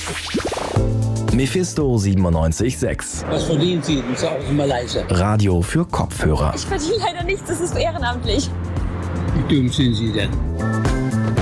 Mephisto 97.6. Was verdienen Sie? Das ist auch immer leise. Radio für Kopfhörer. Ich verdiene leider nichts, das ist ehrenamtlich. Wie dumm sind Sie denn?